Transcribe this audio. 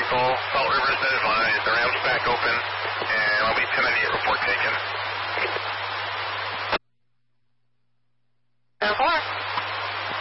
vehicle. Salt River has been advised. The ramp's back open, and I'll be 1098 report taken.